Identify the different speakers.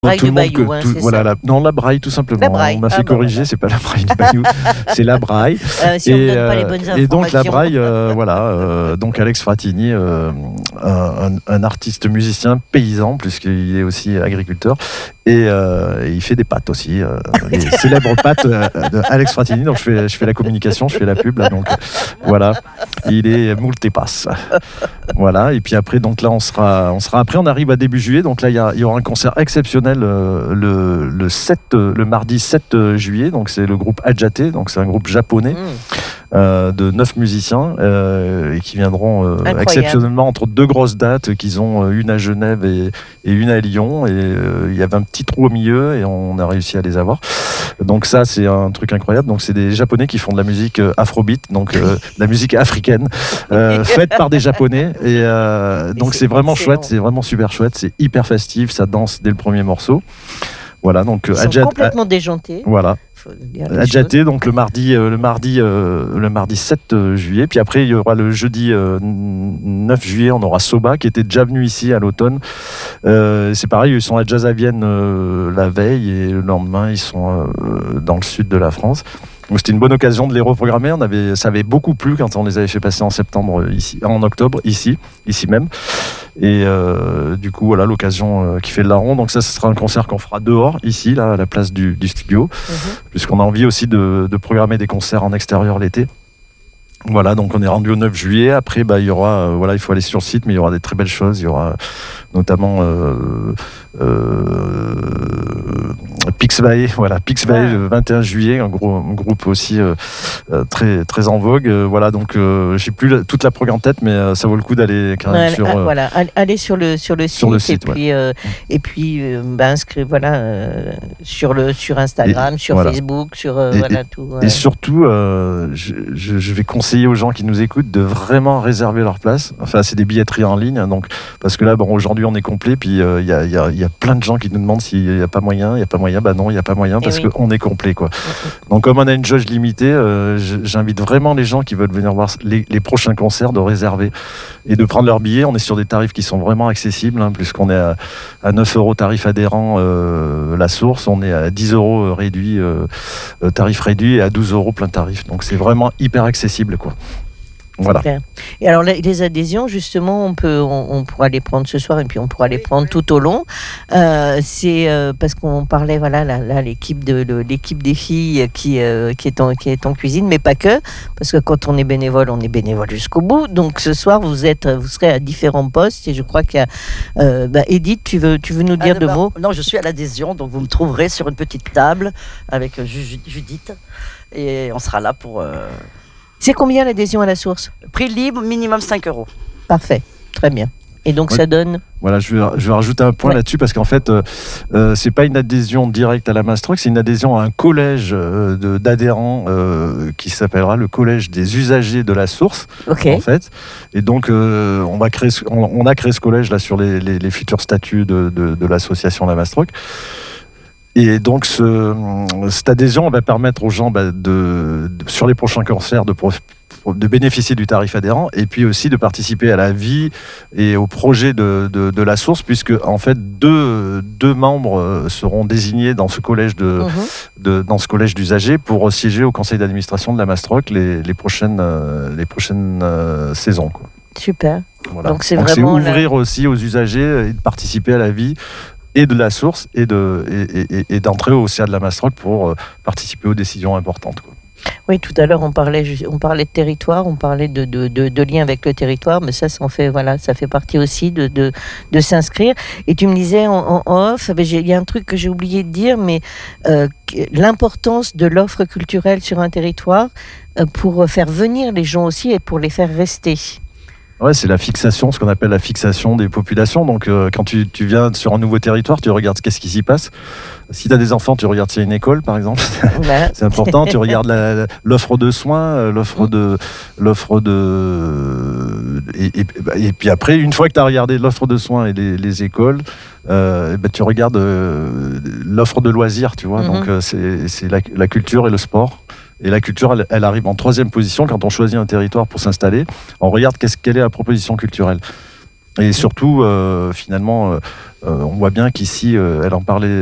Speaker 1: Braille
Speaker 2: tout
Speaker 1: de
Speaker 2: le monde
Speaker 1: Bayou, c'est
Speaker 2: voilà,
Speaker 1: ça.
Speaker 2: non, la braille tout simplement.
Speaker 1: La braille.
Speaker 2: On m'a fait corriger, c'est pas la braille de Bayou, c'est la braille.
Speaker 1: Si on ne donne pas les bonnes informations.
Speaker 2: Et donc la braille, donc Alex Fratini, un artiste musicien paysan, puisqu'il est aussi agriculteur, et il fait des pâtes aussi, les célèbres pâtes de Alex Fratini. Donc je fais la communication, je fais la pub là, donc voilà, il est multipasse. Voilà, et puis après, donc là on sera après, on arrive à début juillet, donc là il y aura un concert exceptionnel le mardi 7 juillet, donc c'est le groupe Adjaté, donc c'est un groupe japonais de 9 musiciens et qui viendront exceptionnellement entre deux grosses dates qu'ils ont, une à Genève et une à Lyon, et il y avait un petit trou au milieu et on a réussi à les avoir, donc ça c'est un truc incroyable. Donc c'est des Japonais qui font de la musique afrobeat, donc de la musique africaine faite par des Japonais, et donc c'est vraiment chouette, c'est vraiment super chouette, c'est hyper festif, ça danse dès le premier morceau. Voilà, donc
Speaker 1: ils sont complètement déjantés.
Speaker 2: Voilà. Adjaté, donc le mardi 7 juillet. Puis après, il y aura le jeudi 9 juillet, on aura Soba, qui était déjà venu ici à l'automne. C'est pareil, ils sont à Jazz à Vienne la veille, et le lendemain, ils sont dans le sud de la France. Donc c'était une bonne occasion de les reprogrammer. Ça avait beaucoup plu quand on les avait fait passer en octobre, ici même. Et du coup, voilà l'occasion qui fait le larron. Donc ça, ce sera un concert qu'on fera dehors, ici, là, à la place du studio, puisqu'on a envie aussi de programmer des concerts en extérieur l'été. Voilà, donc on est rendu au 9 juillet. Après, il y aura, il faut aller sur le site, mais il y aura des très belles choses. Il y aura notamment Pixvae, le 21 juillet, un groupe aussi très, très en vogue. Voilà, donc j'ai plus toute la prog en tête, mais ça vaut le coup d'aller quand même
Speaker 1: aller sur le site, et puis inscrire sur Instagram, sur Facebook, sur tout.
Speaker 2: Et surtout, je vais conseiller aux gens qui nous écoutent de vraiment réserver leur place. Enfin, c'est des billetteries en ligne, donc parce que là, aujourd'hui, on est complet, puis il y a plein de gens qui nous demandent s'il n'y a pas moyen. Non, il n'y a pas moyen parce qu'on est complet, quoi. Donc, comme on a une jauge limitée, j'invite vraiment les gens qui veulent venir voir les prochains concerts de réserver et de prendre leur billet. On est sur des tarifs qui sont vraiment accessibles, puisqu'on est à 9 € tarif adhérent la source, on est à 10 € réduit, tarif réduit, et à 12 € plein tarif. Donc, c'est vraiment hyper accessible, quoi. Voilà.
Speaker 1: Et alors les adhésions, justement, on pourra les prendre ce soir, et puis on pourra les prendre tout au long. C'est parce qu'on parlait, l'équipe des filles qui est en cuisine, mais pas que, parce que quand on est bénévole jusqu'au bout. Donc ce soir, vous serez à différents postes, et je crois qu'il y a Edith, tu veux nous dire deux mots?
Speaker 3: Non, je suis à l'adhésion, donc vous me trouverez sur une petite table avec Judith, et on sera là pour.
Speaker 1: C'est combien l'adhésion à la source?
Speaker 3: Prix libre, minimum 5 €.
Speaker 1: Parfait, très bien. Et donc ça donne...
Speaker 2: Voilà, je vais rajouter un point là-dessus, parce qu'en fait, c'est pas une adhésion directe à la Mastroc, c'est une adhésion à un collège d'adhérents qui s'appellera le collège des usagers de la source, en fait. Et donc, on a créé ce collège là sur les futurs statuts de l'association La Mastroc. Et donc, cette adhésion va permettre aux gens sur les prochains concerts de bénéficier du tarif adhérent, et puis aussi de participer à la vie et au projet de la source, puisque en fait deux membres seront désignés dans ce collège dans ce collège d'usagers pour siéger au conseil d'administration de la Mastroc les prochaines saisons, quoi.
Speaker 1: Super.
Speaker 2: Voilà. Donc c'est ouvrir aussi aux usagers et de participer à la vie et de la source et d'entrer au CA de la Mastroc pour participer aux décisions importantes, quoi.
Speaker 1: Oui, tout à l'heure on parlait de territoire, on parlait de lien avec le territoire, mais ça fait partie aussi de s'inscrire. Et tu me disais en off, il y a un truc que j'ai oublié de dire, mais l'importance de l'offre culturelle sur un territoire pour faire venir les gens aussi et pour les faire rester.
Speaker 2: Ouais, c'est la fixation, ce qu'on appelle la fixation des populations. Donc, quand tu viens sur un nouveau territoire, tu regardes qu'est-ce qui s'y passe. Si tu as des enfants, tu regardes s'il y a une école, par exemple. C'est important. Tu regardes l'offre de soins, et puis après, une fois que tu as regardé l'offre de soins et les écoles, tu regardes l'offre de loisirs, tu vois. Donc, c'est la culture et le sport. Et la culture, elle arrive en 3e position quand on choisit un territoire pour s'installer. On regarde quelle est la proposition culturelle. Et surtout, finalement, on voit bien qu'ici, elle en parlait